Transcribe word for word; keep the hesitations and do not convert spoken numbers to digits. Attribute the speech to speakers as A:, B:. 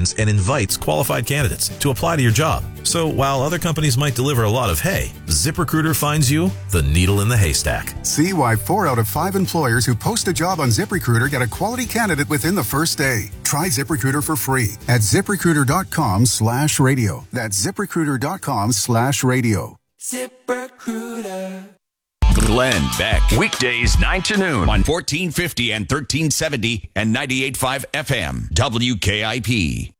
A: applications and invites qualified candidates to apply to your job. So while other companies might deliver a lot of hay, ZipRecruiter finds you the needle in the haystack.
B: See why four out of five employers who post a job on ZipRecruiter get a quality candidate within the first day. Try ZipRecruiter for free at ZipRecruiter.com slash radio. That's ZipRecruiter.com slash radio.
C: ZipRecruiter.
D: Glenn Beck. Weekdays nine to noon on fourteen fifty and thirteen seventy and ninety-eight point five F M. W K I P.